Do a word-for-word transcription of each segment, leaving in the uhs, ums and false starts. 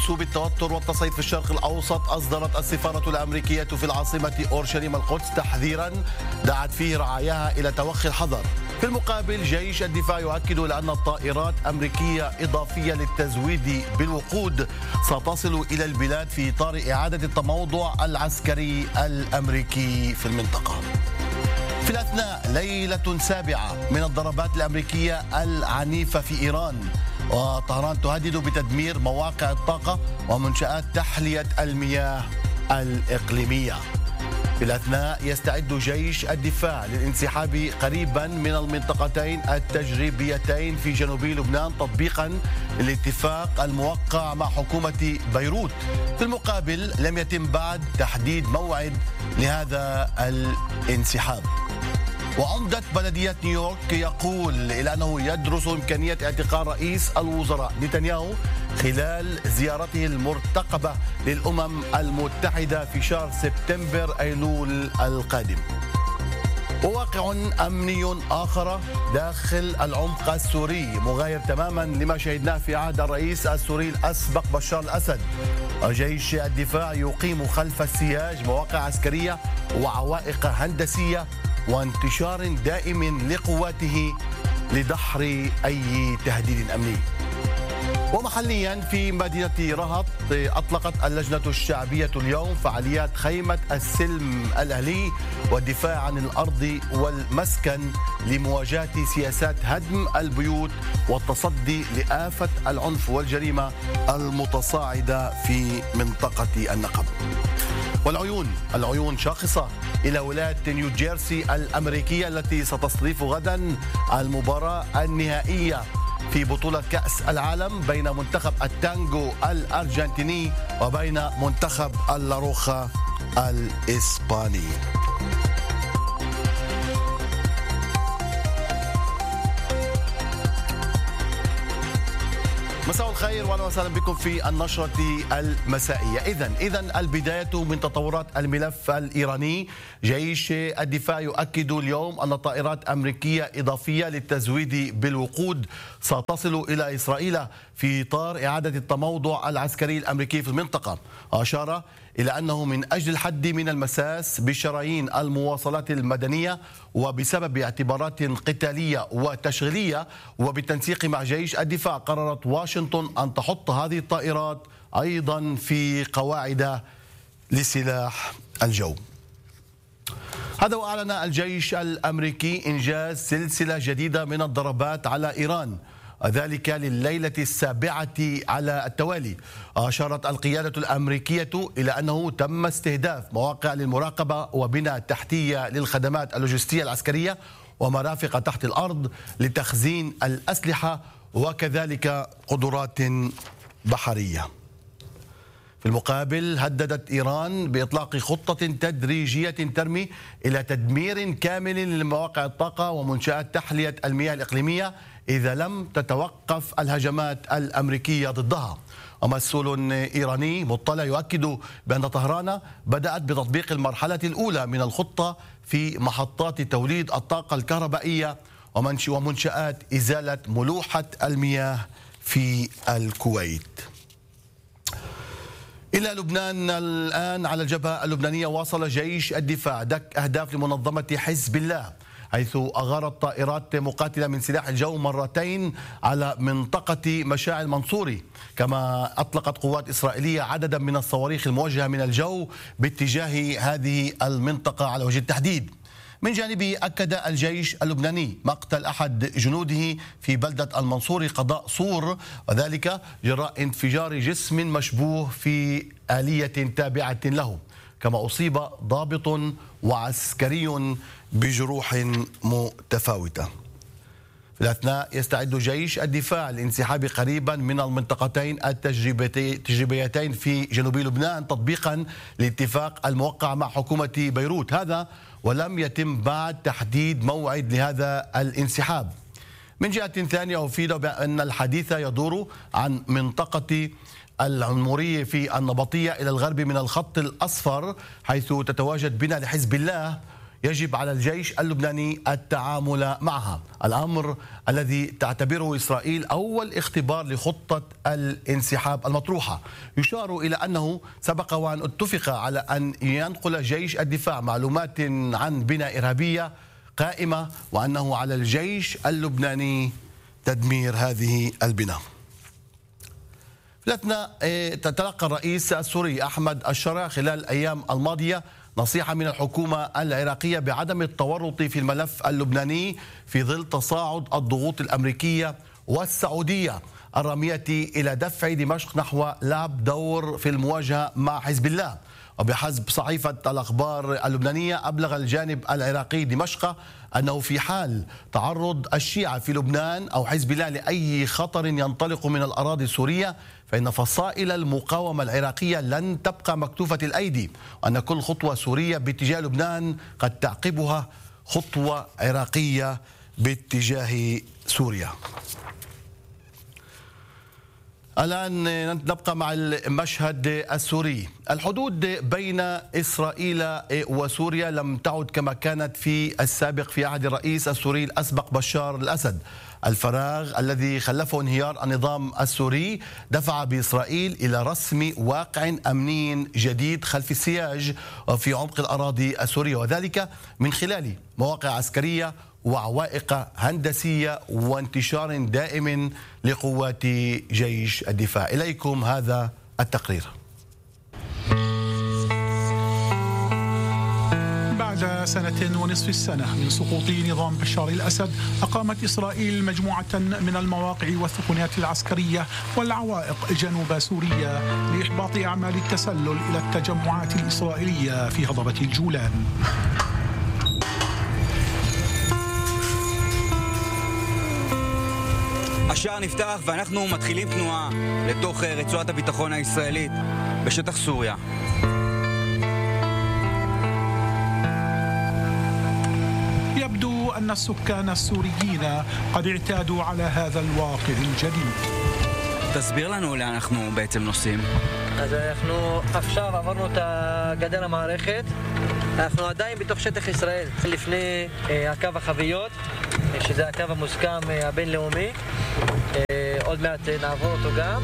بالتوتر والتصعيد في الشرق الأوسط، أصدرت السفارة الأمريكية في العاصمة أورشليم القدس تحذيرا دعت فيه رعاياها إلى توخي الحذر. في المقابل جيش الدفاع يؤكد لأن الطائرات أمريكية إضافية للتزويد بالوقود ستصل إلى البلاد في إطار إعادة التموضع العسكري الأمريكي في المنطقة. في الأثناء ليلة سابعة من الضربات الأمريكية العنيفة في إيران، وطهران تهدد بتدمير مواقع الطاقة ومنشآت تحلية المياه الإقليمية. في الأثناء يستعد جيش الدفاع للانسحاب قريبا من المنطقتين التجريبيتين في جنوبي لبنان تطبيقا للاتفاق الموقع مع حكومة بيروت. في المقابل لم يتم بعد تحديد موعد لهذا الانسحاب. وعمدة بلدية نيويورك يقول إلى أنه يدرس إمكانية اعتقال رئيس الوزراء نتنياهو خلال زيارته المرتقبة للأمم المتحدة في شهر سبتمبر أيلول القادم. وواقع أمني آخر داخل العمق السوري مغاير تماما لما شهدناه في عهد الرئيس السوري الأسبق بشار الأسد. جيش الدفاع يقيم خلف السياج مواقع عسكرية وعوائق هندسية وانتشار دائم لقواته لدحر أي تهديد أمني. ومحليا في مدينة رهط أطلقت اللجنة الشعبية اليوم فعاليات خيمة السلم الأهلي والدفاع عن الأرض والمسكن لمواجهة سياسات هدم البيوت والتصدي لآفة العنف والجريمة المتصاعدة في منطقة النقب. والعيون العيون شاخصة إلى ولاية نيوجيرسي الأمريكية التي ستستضيف غدا المباراة النهائية في بطولة كأس العالم بين منتخب التانجو الأرجنتيني وبين منتخب اللاروخا الإسباني. مساء الخير واهلا وسهلا بكم في النشرة المسائية. إذن إذن البداية من تطورات الملف الإيراني. جيش الدفاع يؤكد اليوم أن طائرات أمريكية إضافية للتزويد بالوقود ستصل إلى إسرائيل في إطار إعادة التموضع العسكري الأمريكي في المنطقة. أشار إلى أنه من أجل الحد من المساس بشرايين المواصلات المدنية وبسبب اعتبارات قتالية وتشغيلية وبالتنسيق مع جيش الدفاع قررت واشنطن أن تحط هذه الطائرات أيضا في قواعد لسلاح الجو. هذا وأعلن الجيش الأمريكي إنجاز سلسلة جديدة من الضربات على إيران، ذلك لليلة السابعة على التوالي. أشارت القيادة الأمريكية إلى أنه تم استهداف مواقع للمراقبة وبناء تحتية للخدمات اللوجستية العسكرية ومرافق تحت الأرض لتخزين الأسلحة وكذلك قدرات بحرية. في المقابل هددت إيران بإطلاق خطة تدريجية ترمي إلى تدمير كامل لمواقع الطاقة ومنشآت تحلية المياه الإقليمية إذا لم تتوقف الهجمات الأمريكية ضدها. ومسؤول إيراني مطلع يؤكد بأن طهران بدأت بتطبيق المرحلة الأولى من الخطة في محطات توليد الطاقة الكهربائية ومنشآت إزالة ملوحة المياه في الكويت. إلى لبنان الآن. على الجبهة اللبنانية واصل جيش الدفاع دك أهداف لمنظمة حزب الله، حيث أغارت طائرات مقاتلة من سلاح الجو مرتين على منطقة مشاعل منصوري. كما أطلقت قوات إسرائيلية عددا من الصواريخ الموجهة من الجو باتجاه هذه المنطقة على وجه التحديد. من جانبه أكد الجيش اللبناني مقتل أحد جنوده في بلدة المنصوري قضاء صور، وذلك جراء انفجار جسم مشبوه في آلية تابعة له. كما أصيب ضابط وعسكري بجروح متفاوتة. في الأثناء يستعد جيش الدفاع للانسحاب قريبا من المنطقتين التجريبيتين في جنوب لبنان تطبيقا لاتفاق الموقع مع حكومة بيروت. هذا ولم يتم بعد تحديد موعد لهذا الانسحاب. من جهة ثانية أفيد بأن الحديث يدور عن منطقة العمورية في النبطية إلى الغرب من الخط الأصفر، حيث تتواجد بناء لحزب الله يجب على الجيش اللبناني التعامل معها، الأمر الذي تعتبره إسرائيل أول اختبار لخطة الانسحاب المطروحة. يشار إلى أنه سبق وأن اتفق على أن ينقل جيش الدفاع معلومات عن بنى إرهابية قائمة، وأنه على الجيش اللبناني تدمير هذه البنى. في الأثناء تتلقى الرئيس السوري أحمد الشرع خلال الأيام الماضية نصيحة من الحكومة العراقية بعدم التورط في الملف اللبناني في ظل تصاعد الضغوط الأمريكية والسعودية الرامية إلى دفع دمشق نحو لعب دور في المواجهة مع حزب الله. وبحسب صحيفة الأخبار اللبنانية، أبلغ الجانب العراقي دمشق أنه في حال تعرض الشيعة في لبنان أو حزب الله لأي خطر ينطلق من الأراضي السورية فإن فصائل المقاومة العراقية لن تبقى مكتوفة الأيدي، وأن كل خطوة سورية باتجاه لبنان قد تعقبها خطوة عراقية باتجاه سوريا. الآن نبقى مع المشهد السوري. الحدود بين إسرائيل وسوريا لم تعد كما كانت في السابق في عهد الرئيس السوري الأسبق بشار الأسد. الفراغ الذي خلفه انهيار النظام السوري دفع بإسرائيل إلى رسم واقع أمني جديد خلف السياج وفي عمق الأراضي السورية، وذلك من خلال مواقع عسكرية وعوائق هندسية وانتشار دائم لقوات جيش الدفاع. إليكم هذا التقرير. بعد سنة ونصف السنة من سقوط نظام بشار الأسد، أقامت إسرائيل مجموعة من المواقع والثقنيات العسكرية والعوائق جنوب سوريا لإحباط أعمال التسلل إلى التجمعات الإسرائيلية في هضبة الجولان. השער נפתח ואנחנו מתחילים תנועה לתוך רצועת הביטחון הישראלית בשטח סוריה. يبدو أن السكان السوريين قد اعتادوا على هذا الواقع الجديد. תסביר לנו לאן אנחנו בעצם נוסעים. אז אנחנו עכשיו עברנו את הגדר המערכת, אנחנו עדיין בתוך שטח ישראל לפני הקו החביות, שזה הקו המוסכם הבינלאומי, עוד מעט נעבור אותו גם.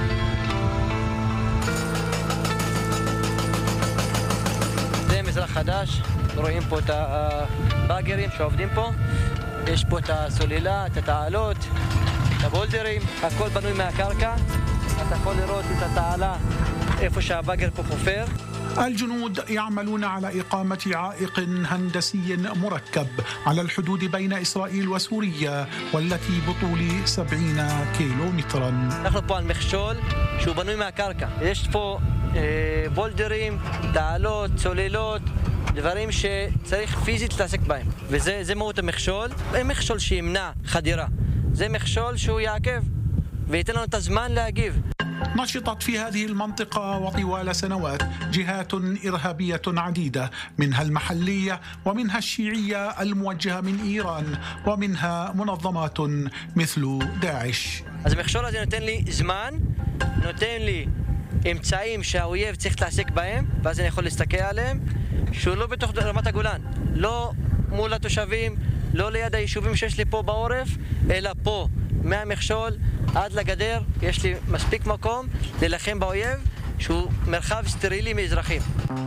זה מזרח חדש, רואים פה את הבאגרים שעובדים פה, יש פה את הסוללה, את התעלות, את הבולדרים, הכל בנוי מהקרקע, אתה יכול לראות את התעלה איפה שהבאגר פה חופר. الجنود يعملون على إقامة عائق هندسي مركب على الحدود بين إسرائيل وسوريا والتي بطول سبعين كيلومترا. نحن פה על מכשול שהוא בנוי מהקרקע. יש פה בולדרים, תעלות, צוללות, דברים שצריך פיזית להתעסק בהם. וזה זה מהות המכשול. זה מכשול שימנע חדירה. זה מכשול שהוא יעכב וייתן לנו את הזמן להגיב. نشطت في هذه المنطقة وطوال سنوات جهات إرهابية عديدة، منها المحلية ومنها الشيعية الموجهة من إيران ومنها منظمات مثل داعش. אז המכשול הזה נותן לי זמן, נותן לי אמצעים שהאויב צריך להתעסק בהם, ואז אני יכול להסתכל עליהם, שהוא לא בתוך רמת הגולן, לא מול התושבים, לא ליד היישובים שיש לי פה בעורף, אלא פה מהמכשול עד לגדר יש לי מספיק מקום ללחם באויב שהוא מרחב סטרילי מאזרחים.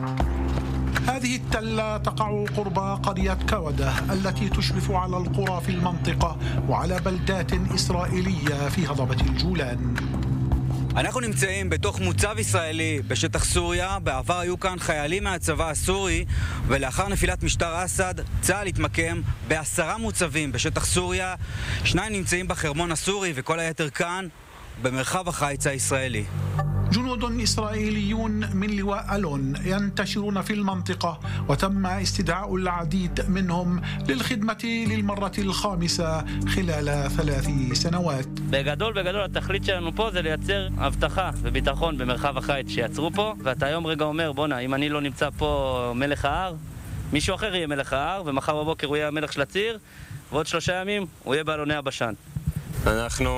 هذه التلة تقع قرب قرية كودة التي تشرف على القرى في المنطقة وعلى بلدات إسرائيلية في هضبة الجولان. אנחנו נמצאים בתוך מוצב ישראלי בשטח סוריה. בעבר היו כאן חיילים מהצבא הסורי, ולאחר נפילת משטר אסד צה"ל התמקם בעשרה מוצבים בשטח סוריה. שניים נמצאים בחרמון הסורי וכל היתר כאן במרחב החיץ הישראלי. جنود إسرائيليون من لواء ألون ينتشرون في المنطقة، وتم استدعاء العديد منهم للخدمة للمرة الخامسة خلال ثلاث سنوات. בגדול, בגדול, התכלית שלנו פה זה לייצר הבטחה וביטחון במרחב החיץ שיצרו פה, ואתה היום רגע אומר, בונה, אם אני לא נמצא פה מלך ההר, מישהו אחר יהיה מלך ההר, ומחר בבוקר הוא יהיה המלך של הציר, ועוד שלושה ימים הוא יהיה בעלוני הבשן. אנחנו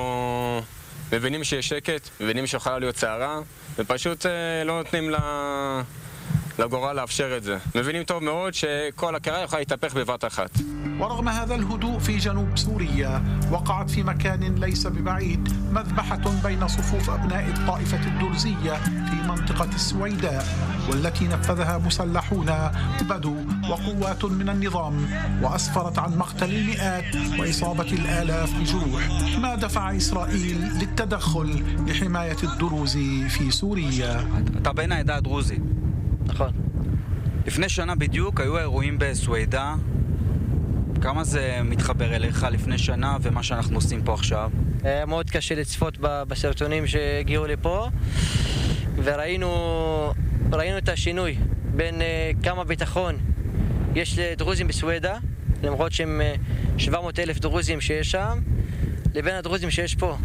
מבינים שיש שקט, מבינים שיכולה להיות סערה, ופשוט לא נותנים לגורל לאפשר את זה. מבינים טוב מאוד שכל הקריירה יכולה להתהפך בבת אחת. ورغم هذا الهدوء في جنوب سوريا وقعت في مكان ليس ببعيد مذبحة بين صفوف أبناء الطائفة الدرزية في منطقة السويداء، والتي نفذها مسلحون بدو وقوات من النظام، وأسفرت عن مقتل المئات وإصابة الآلاف بجروح. ما دفع إسرائيل للتدخل لحماية الدروز في سوريا؟ אתה בן העדה הדרוזית. נכון. לפני שנה בדיוק היו אירועים בסווידה. כמה זה מתחבר אליך לפני שנה ומה שאנחנו עושים פה עכשיו? היה מאוד קשה לצפות בסרטונים שהגיעו לפה, וראינו ראינו את השינוי בין כמה ביטחון יש לדרוזים בסווידה, למרות שהם שבע מאות אלף דרוזים שיש שם, לבין הדרוזים שיש פה.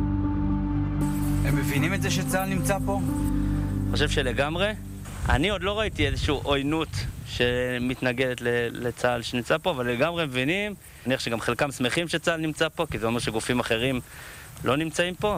הם מבינים את זה שצה"ל נמצא פה? אני חושב שלגמרי. אני עוד לא ראיתי איזושהי עוינות שמתנגדת לצה"ל שנמצא פה, אבל לגמרי מבינים. אני מניח שגם חלקם שמחים שצה"ל נמצא פה, כי זה אומר שגופים אחרים לא נמצאים פה.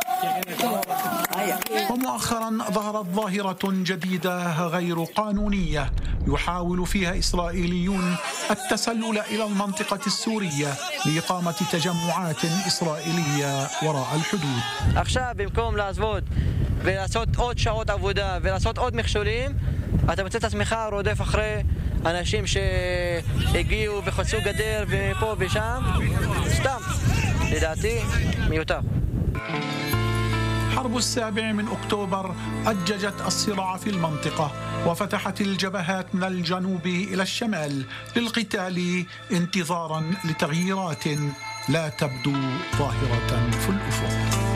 ومؤخرا ظهرت ظاهرة جديدة غير قانونية يحاول فيها إسرائيليون التسلل إلى المنطقة السورية لإقامة تجمعات إسرائيلية وراء الحدود. עכשיו במקום לעבוד ולעשות עוד שעות עבודה ולעשות עוד מכשולים, אתה מוצא את עצמך רודף אחרי אנשים שהגיעו וחצו גדר ופה ושם. סתם, לדעתי מיותר. حرب السابع من أكتوبر أججت الصراع في المنطقة وفتحت الجبهات من الجنوب إلى الشمال للقتال انتظارا لتغييرات لا تبدو ظاهرة في الأفق.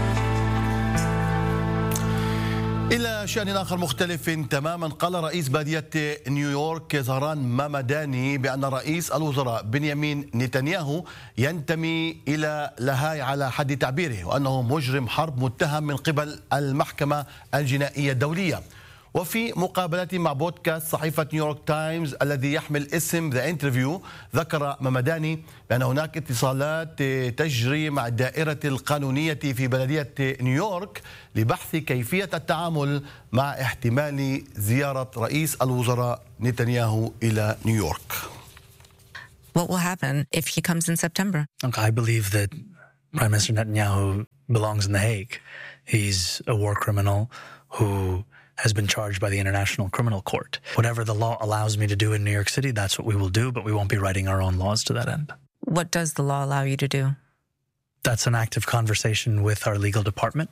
إلى شأن آخر مختلف تماما، قال رئيس بادية نيويورك زهران ممداني بأن رئيس الوزراء بنيامين نتنياهو ينتمي إلى لاهاي على حد تعبيره، وأنه مجرم حرب متهم من قبل المحكمة الجنائية الدولية. وفي مقابلة مع بودكاست صحيفة نيويورك تايمز الذي يحمل اسم ذا انترفيو، ذكر ممداني بأن هناك اتصالات تجري مع الدائرة القانونية في بلدية نيويورك لبحث كيفية التعامل مع احتمال زيارة رئيس الوزراء نتنياهو إلى نيويورك. What will happen if he comes in September? Look, I believe that Prime Minister Netanyahu belongs in The Hague. He's a war criminal who has been charged by the International Criminal Court. Whatever the law allows me to do in New York City, that's what we will do, but we won't be writing our own laws to that end. What does the law allow you to do? That's an active conversation with our legal department.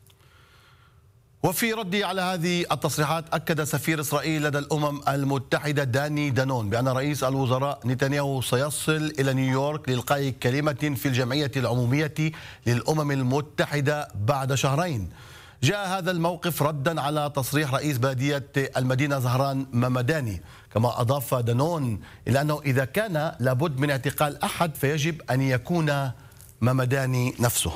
وفي ردي على هذه التصريحات أكد سفير إسرائيل لدى الأمم المتحدة داني دانون بأن رئيس الوزراء نتنياهو سيصل إلى نيويورك لإلقاء كلمة في الجمعية العمومية للأمم المتحدة بعد شهرين. جاء هذا الموقف ردا على تصريح رئيس بلدية المدينة زهران ممداني. كما أضاف دانون إلى أنه إذا كان لابد من اعتقال أحد فيجب أن يكون ممداني نفسه.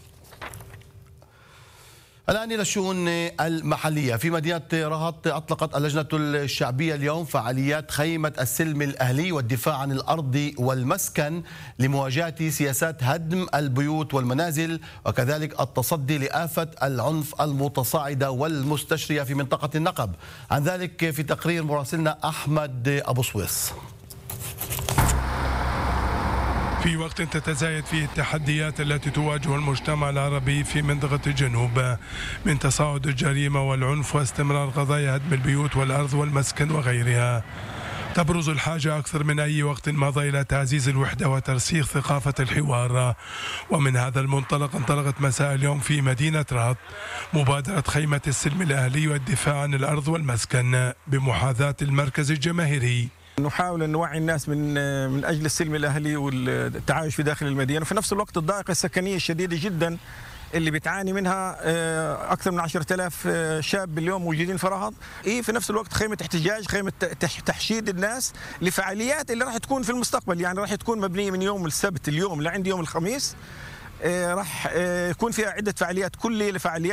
الآن إلى الشؤون المحلية. في مدينة رهط أطلقت اللجنة الشعبية اليوم فعاليات خيمة السلم الأهلي والدفاع عن الأرض والمسكن لمواجهة سياسات هدم البيوت والمنازل، وكذلك التصدي لآفة العنف المتصاعدة والمستشرية في منطقة النقب. عن ذلك في تقرير مراسلنا أحمد أبو سويس. في وقت تتزايد فيه التحديات التي تواجه المجتمع العربي في منطقة الجنوب من تصاعد الجريمة والعنف واستمرار قضايا هدم البيوت والأرض والمسكن وغيرها، تبرز الحاجة أكثر من أي وقت مضى إلى تعزيز الوحدة وترسيخ ثقافة الحوار. ومن هذا المنطلق انطلقت مساء اليوم في مدينة رهط مبادرة خيمة السلم الأهلي والدفاع عن الأرض والمسكن بمحاذاة المركز الجماهيري. نحاول أن نوعي الناس من من أجل السلم الأهلي والتعايش في داخل المدينة، وفي نفس الوقت الضائقة السكنية الشديدة جدا اللي بتعاني منها أكثر من عشرة آلاف شاب اليوم موجودين في رهط. إيه في نفس الوقت خيمة احتجاج، خيمة تحشيد الناس لفعاليات اللي راح تكون في المستقبل، يعني راح تكون مبنية من يوم السبت اليوم لعند يوم الخميس، راح يكون فيها عدة فعاليات، كل ليلة فعاليات.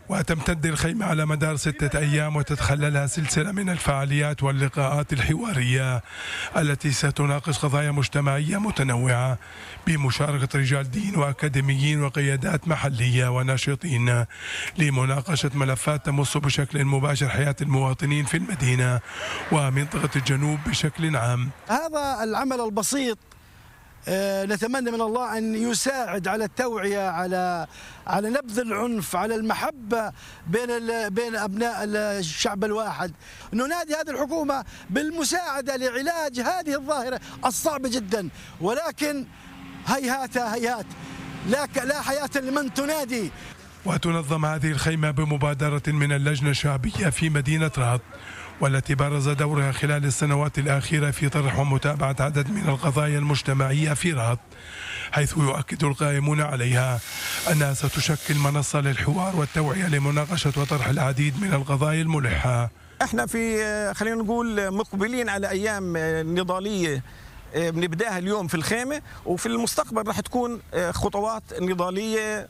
وتمتد الخيمة على مدار ستة أيام وتتخللها سلسلة من الفعاليات واللقاءات الحوارية التي ستناقش قضايا مجتمعية متنوعة بمشاركة رجال دين وأكاديميين وقيادات محلية وناشطين لمناقشة ملفات تمس بشكل مباشر حياة المواطنين في المدينة ومنطقة الجنوب بشكل عام. هذا العمل البسيط نتمنى من الله أن يساعد على التوعية، على على نبذ العنف، على المحبة بين بين أبناء الشعب الواحد. ننادي هذه الحكومة بالمساعدة لعلاج هذه الظاهرة الصعبة جدا، ولكن هيهات هيهات لا لا حياة لمن تنادي. وتنظم هذه الخيمة بمبادرة من اللجنة الشعبية في مدينة رهط، والتي برز دورها خلال السنوات الأخيرة في طرح ومتابعة عدد من القضايا المجتمعية في رهط، حيث يؤكد القائمون عليها أنها ستشكل منصة للحوار والتوعية لمناقشة وطرح العديد من القضايا الملحة. احنا في خلينا نقول مقبلين على أيام نضالية بنبداها اليوم في الخيمة، وفي المستقبل راح تكون خطوات نضالية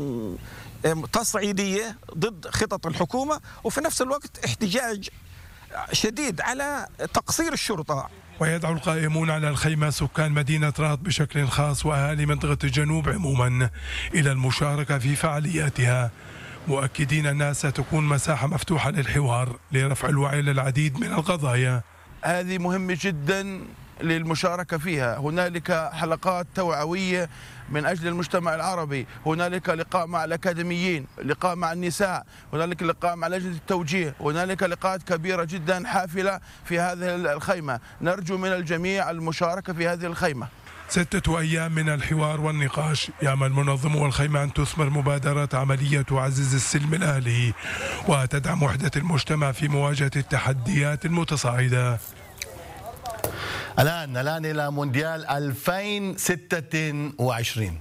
تصعيدية ضد خطط الحكومة، وفي نفس الوقت احتجاج شديد على تقصير الشرطة. ويدعو القائمون على الخيمة سكان مدينة رهط بشكل خاص وأهالي منطقة الجنوب عموما إلى المشاركة في فعالياتها، مؤكدين أنها ستكون مساحة مفتوحة للحوار لرفع الوعي للعديد من القضايا. هذه مهمة جدا للمشاركة فيها. هنالك حلقات توعوية من أجل المجتمع العربي، هنالك لقاء مع الأكاديميين، لقاء مع النساء، هنالك لقاء مع لجنة التوجيه، هنالك لقاءات كبيرة جدا حافلة في هذه الخيمة. نرجو من الجميع المشاركة في هذه الخيمة. ستة أيام من الحوار والنقاش. يعمل منظمو الخيمة أن تثمر مبادرات عملية تعزز السلم الأهلي وتدعم وحدة المجتمع في مواجهة التحديات المتصاعدة. الآن الآن إلى مونديال ألفين وستة وعشرين،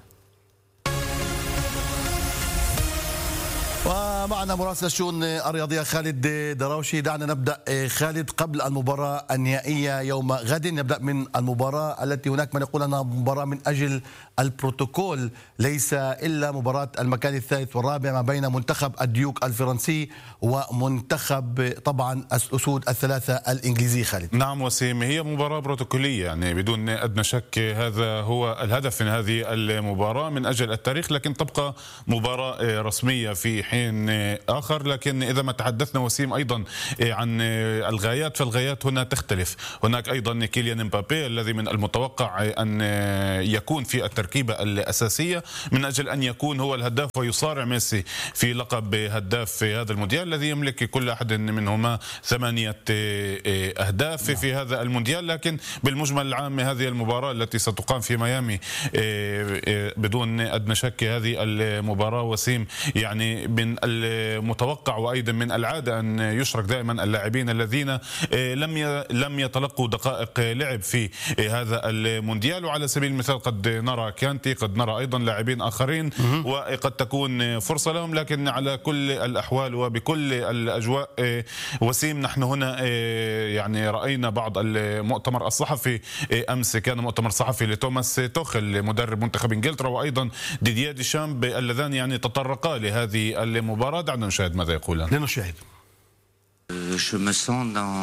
ومعنا مراسل الشؤون الرياضية خالد دراوشي. دعنا نبدأ خالد قبل المباراة النهائية يوم غد. نبدأ من المباراة التي هناك من يقول أنها مباراة من أجل البروتوكول، ليس إلا مباراة المكان الثالث والرابع ما بين منتخب الديوك الفرنسي ومنتخب طبعا الأسود الثلاثة الإنجليزي. خالد. نعم وسيم، هي مباراة بروتوكولية يعني بدون أدنى شك، هذا هو الهدف من هذه المباراة من أجل التاريخ، لكن تبقى مباراة رسمية في حين آخر. لكن إذا ما تحدثنا وسيم أيضا عن الغايات، فالغايات هنا تختلف. هناك أيضا كيليان امبابي الذي من المتوقع أن يكون في التركيبة الأساسية من أجل أن يكون هو الهداف ويصارع ميسي في لقب هداف في هذا المونديال الذي يملك كل أحد منهما ثمانية أهداف في هذا المونديال. لكن بالمجمل العام هذه المباراة التي ستقام في ميامي بدون أدنى شك هذه المباراة وسيم يعني من المتوقع وأيضا من العادة أن يشرك دائما اللاعبين الذين لم لم يتلقوا دقائق لعب في هذا المونديال. وعلى سبيل المثال قد نرى كانتي، قد نرى أيضا لاعبين آخرين وقد تكون فرصة لهم. لكن على كل الأحوال وبكل الأجواء وسيم، نحن هنا يعني رأينا بعض المؤتمر الصحفي أمس، كان مؤتمر صحفي لتوماس توخل مدرب منتخب إنجلترا وأيضا ديدييه ديشامب اللذان يعني تطرقا لهذه المباراة. دعنا نشاهد ماذا يقولان. لنشاهد. Je me sens dans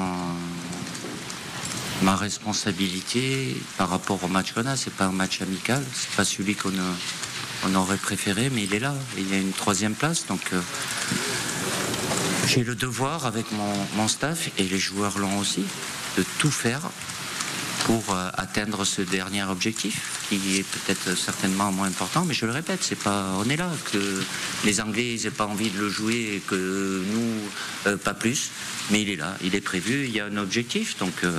ma responsabilité par rapport au match qu'on a. C'est pas un match amical, c'est pas celui qu'on a, on aurait préféré, mais il est là. Il y a une troisième place, donc euh, j'ai le devoir avec mon, mon staff et les joueurs l'ont aussi de tout faire pour euh, atteindre ce dernier objectif qui est peut-être certainement moins important, mais je le répète, c'est pas, on est là, que les Anglais ils n'aient pas envie de le jouer et que nous euh, pas plus, mais il est là, il est prévu, il y a un objectif, donc euh,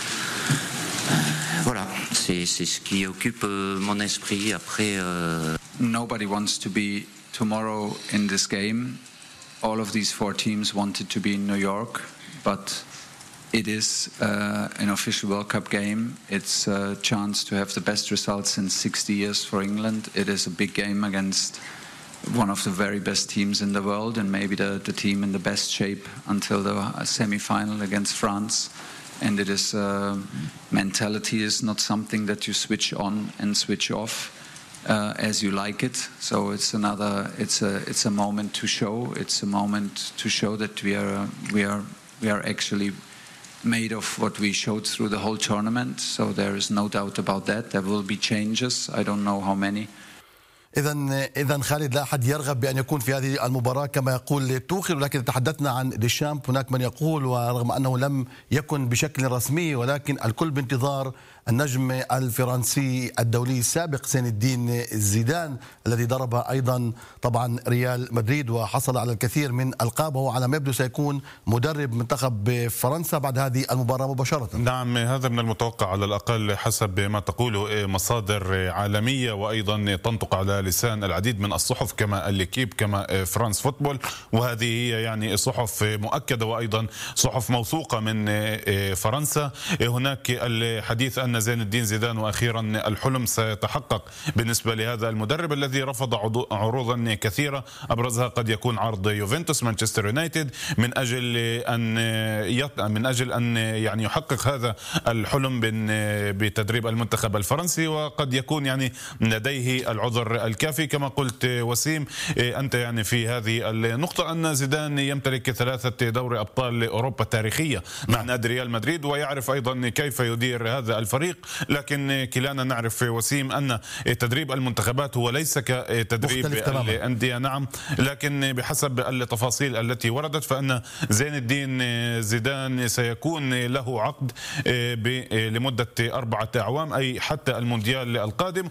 voilà, c'est c'est ce qui occupe euh, mon esprit après. Euh... Nobody wants to be tomorrow in this game. All of these four teams wanted to be in New York, but it is uh, an official World Cup game. It's a chance to have the best results in sixty years for England. It is a big game against one of the very best teams in the world and maybe the, the team in the best shape until the semi-final against France. And it is uh, mentality is not something that you switch on and switch off. uh, as you like it. So it's another, it's a, it's a moment to show. It's a moment to show that we are, we are, we are actually made of what we showed through the whole tournament. So there is no doubt about that. There will be changes. I don't know how many. إذا إذا خالد، لا أحد يرغب بأن يكون في هذه المباراة كما يقول توخيل، ولكن تحدثنا عن ديشامب هناك من يقول ورغم أنه لم يكن بشكل رسمي ولكن الكل بانتظار النجم الفرنسي الدولي السابق زين الدين زيدان الذي درب أيضا طبعا ريال مدريد وحصل على الكثير من ألقاب، وهو على ما يبدو سيكون مدرب منتخب فرنسا بعد هذه المباراة مباشرة. نعم، هذا من المتوقع على الأقل حسب ما تقوله مصادر عالمية وأيضا تنطق على لسان العديد من الصحف كما الليكيب كما فرانس فوتبول، وهذه هي يعني صحف مؤكدة وأيضا صحف موثوقة من فرنسا. هناك الحديث أن زين الدين زيدان وأخيرا الحلم سيتحقق بالنسبة لهذا المدرب الذي رفض عروضا كثيرة، أبرزها قد يكون عرض يوفنتوس، مانشستر يونايتد، من أجل أن من أجل أن يعني يحقق هذا الحلم بتدريب المنتخب الفرنسي، وقد يكون يعني لديه العذر الكافي كما قلت وسيم أنت يعني في هذه النقطة، أن زيدان يمتلك ثلاثة دوري أبطال أوروبا تاريخية مع نادي ريال مدريد، ويعرف أيضا كيف يدير هذا الفريق. لكن كلانا نعرف وسيم أن تدريب المنتخبات هو ليس كتدريب الأندية، نعم، لكن بحسب التفاصيل التي وردت فأن زين الدين زيدان سيكون له عقد لمدة أربعة أعوام أي حتى المونديال القادم،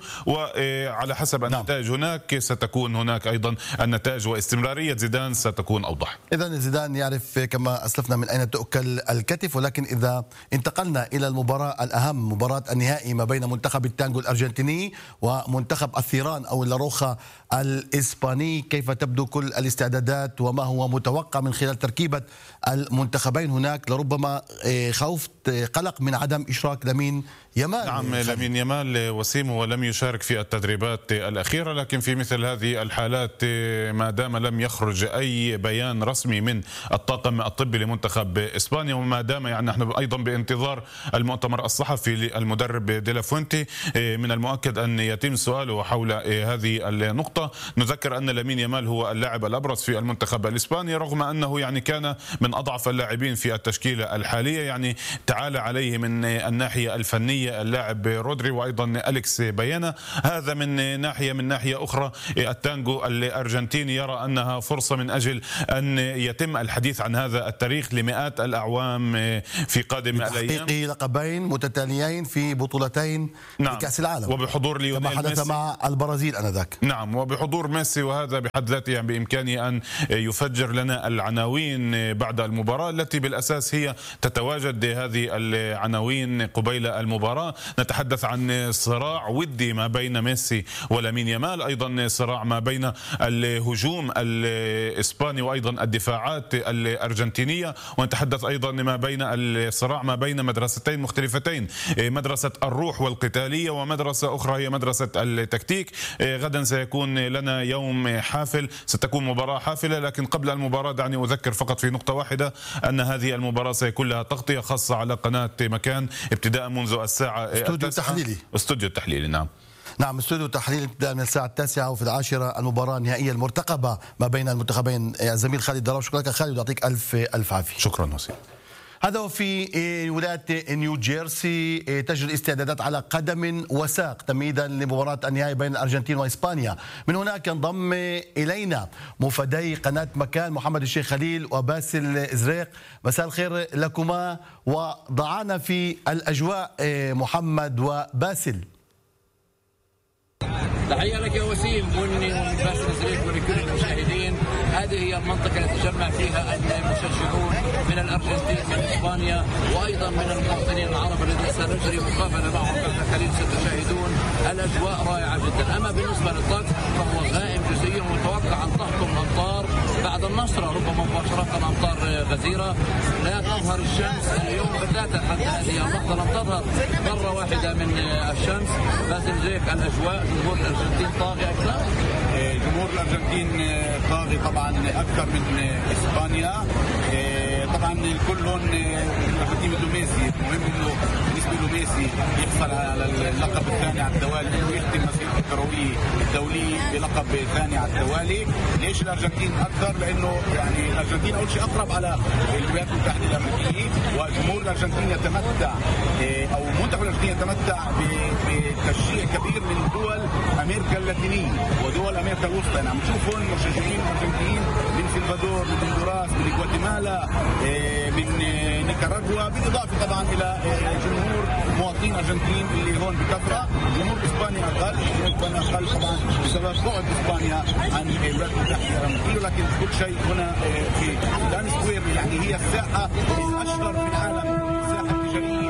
وعلى حسب النتائج هناك ستكون هناك أيضا النتائج واستمرارية زيدان ستكون أوضح. إذن زيدان يعرف كما أسلفنا من أين تؤكل الكتف. ولكن إذا انتقلنا إلى المباراة الأهم، مباراة النهائي ما بين منتخب التانغو الأرجنتيني ومنتخب الثيران أو اللاروخا الإسباني، كيف تبدو كل الاستعدادات وما هو متوقع من خلال تركيبة المنتخبين هناك؟ لربما خوف قلق من عدم إشراك لامين يامال. نعم، لامين يامال وسيم ولم يشارك في التدريبات الأخيرة، لكن في مثل هذه الحالات ما دام لم يخرج أي بيان رسمي من الطاقم الطبي لمنتخب إسبانيا، وما دام يعني نحن أيضا بانتظار المؤتمر الصحفي للمدرب ديلا فوينتي، من المؤكد أن يتم سؤاله حول هذه النقطة. نذكر أن لامين يامال هو اللاعب الأبرز في المنتخب الإسباني، رغم أنه يعني كان من أضعف اللاعبين في التشكيلة الحالية، يعني تعالى عليه من الناحية الفنية اللاعب رودري وأيضا أليكس بيانا. هذا من ناحية من ناحية أخرى التانغو الأرجنتيني يرى أنها فرصة من أجل أن يتم الحديث عن هذا التاريخ لمئات الأعوام في قادم الأيام، تحقيق لقبين متتاليين في بطولتين نعم. لكأس العالم، وبحضور ليونيل كما حدث ميسي مع البرازيل آنذاك. نعم، وبحضور ميسي، وهذا بحد ذاته يعني بإمكانه أن يفجر لنا العناوين بعد المباراة التي بالأساس هي تتواجد هذه العناوين قبيل المباراة. نتحدث عن صراع ودي ما بين ميسي ولامين يامال، أيضا صراع ما بين الهجوم الإسباني وأيضا الدفاعات الأرجنتينية، ونتحدث أيضا ما بين الصراع ما بين مدرستين مختلفتين، مدرسة الروح والقتالية ومدرسة أخرى هي مدرسة التكتيك. غدا سيكون لنا يوم حافل، ستكون مباراة حافلة، لكن قبل المباراة دعني أذكر فقط في نقطة واحدة أن هذه المباراة سيكون لها تغطية خاصة على قناة مكان ابتداء منذ الساعة استوديو تحليلي استوديو تحليلي نعم نعم استوديو تحليل ابتداء من الساعة التاسعة وفي العاشرة المباراة النهائية المرتقبة ما بين المنتخبين. الزميل خالد دراوش، شكرا لك خالد ويعطيك ألف ألف عافية. شكرا وسيم. هذا وفي ولاية نيو جيرسي تجري الاستعدادات على قدم وساق تمهيدا لمباراة النهائي بين الأرجنتين وإسبانيا. من هناك ينضم إلينا مفدي قناة مكان محمد الشيخ خليل وباسل زريق. مساء الخير لكما، وضعنا في الأجواء محمد وباسل. تحية لك يا وسيم مني ومن باسل زريق ولكل المشاهدين. هذه هي المنطقة التي تجمع فيها المشجعون من الأرجنتين من إسبانيا وأيضا من المواطنين العرب الذين سنجري مقابلة معهم بعد قليل. ستشاهدون الأجواء رائعة جدا. أما بالنسبة للطقس فهو غائم جزئيا ومتوقع أن تهطل أمطار بعد النصرة، ربما مباشرة أمطار غزيرة. لا تظهر الشمس اليوم بتاتا حتى هذه اللحظة، لم تظهر مرة واحدة من الشمس. باسل زريق، الأجواء جمهور الأرجنتين طاغي أكثر؟ جمهور الأرجنتين طاغي طبعا أكثر من إسبانيا. طبعا الكل هون حكيم له ميسي، مهم انه بالنسبه له ميسي يحصل على اللقب الثاني على التوالي ويختم مسيرته الكرويه الدوليه بلقب ثاني على التوالي. ليش الارجنتين اكثر؟ لانه يعني الارجنتين اول شيء اقرب على الولايات المتحده الامريكيه، وجمهور الارجنتين يتمتع او منتخب الارجنتين يتمتع بتشجيع كبير من دول امريكا اللاتينيه ودول امريكا الوسطى. يعني عم نشوفهم مشجعين ارجنتين من سلفادور، من هندوراس، من غواتيمالا، من نيكاراغوا، بالاضافه طبعا الى جمهور مواطنين ارجنتين اللي هون بكثره. جمهور اسبانيا اقل، جمهور اسبانيا اقل طبعا بسبب بعد اسبانيا عن الولايات المتحده الامريكيه، ولكن كل شيء هنا في دان سكوير يعني هي الساحه الاشهر في العالم، الساحه التجاريه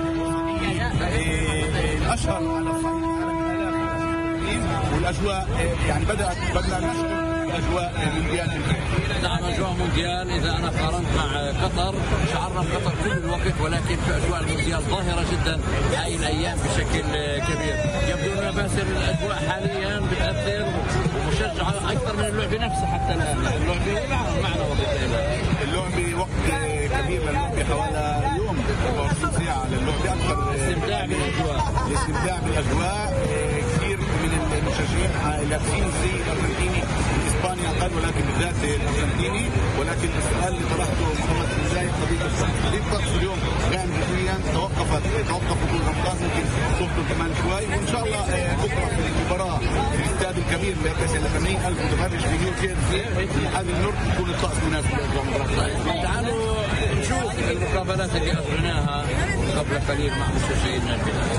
الاشهر على صعيد العالم، والاجواء يعني بدات بدنا نشعر اجواء مونديال. نعم اجواء مونديال. اذا انا قارنت مع قطر شعرنا بقطر كل الوقت، ولكن في اجواء المونديال ظاهره جدا هاي الايام بشكل كبير. يبدو ان باسل الاجواء حاليا بتاثر ومشجعه اكثر من اللعبه نفسها. حتى الان اللعبه معنا وقت اللعبه وقت كبير للعبه حوالي يوم أربعة وعشرين ساعه للعبه اكثر. الاستمتاع بالاجواء الاستمتاع بالاجواء كثير من المشجعين لابسين زي الارجنتيني. اسبانيا اقل ولكن بالذات الارجنتيني. ولكن السؤال اللي طرحته محمد بن زايد قضيه الطقس، قضيه الطقس اليوم كان جزئيا توقفت توقف طول رمضان، ممكن تفضل كمان شوي، وان شاء الله بكره في المباراه في الاستاد الكبير اللي يكفي ثمانين ألف متفرج في نيو جيرسي هذه النور يكون الطقس مناسب للاجواء. تعالوا نشوف المقابلات اللي اجريناها قبل قليل مع مشجعين البلاد.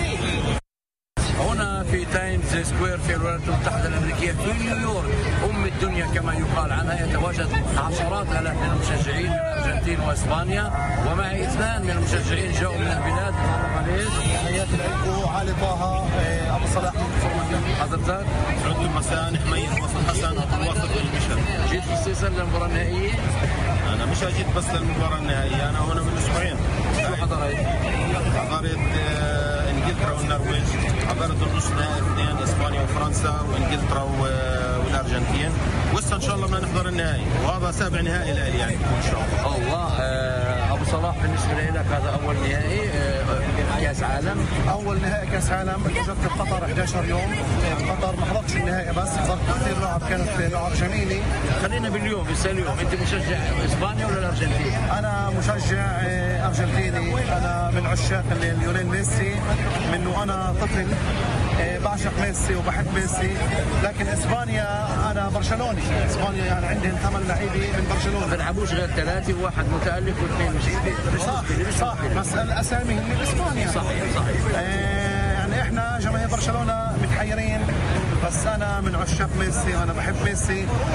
هنا في تايمز سكوير في الولايات المتحدة الأمريكية في نيويورك أم الدنيا كما يقال عنها، يتواجد عشرات آلاف من المشجعين من الأرجنتين وإسبانيا، ومعي اثنان من المشجعين جاءوا من البلاد. تحياتي لكم. علي طه، أبو صلاح من فورماتيون. حضرتك؟ عبد المساء، حميد، وصل حسن، أبو الواسط والمشهد. جيت خصيصا للمباراة النهائية؟ أنا مش جيت بس للمباراة النهائية، أنا هنا من أسبوعين. شو حضرت؟ حضرت انجلترا والنرويج، حضرت النص نهائي اثنين اسبانيا وفرنسا وانجلترا والارجنتين، ولسه ان شاء الله بدنا نحضر النهائي، وهذا سابع نهائي لي يعني ان شاء الله. الله. ابو صلاح بالنسبه لك هذا اول نهائي كاس عالم؟ اول نهائي كاس عالم، اجت بقطر أحد عشر يوم، قطر ما حضرتش النهائي بس حضرت كثير لعب، كانت لعب جميله. خلينا باليوم هسه اليوم، انت مشجع اسبانيا ولا الارجنتين؟ انا مشجع ارجنتيني، انا من عشاق ليونيل ميسي، منه انا طفل بعشق ميسي وبحب ميسي، لكن اسبانيا انا برشلوني، اسبانيا يعني عندهم ثمان لعيبه من برشلونه. ما بيلعبوش غير ثلاثه، وواحد متالق واثنين مش صح صح، بس الاسامي هي باسبانيا. صحيح صحيح. آه يعني احنا جماهير برشلونه متحيرين، بس انا من عشاق ميسي، انا بحب ميسي.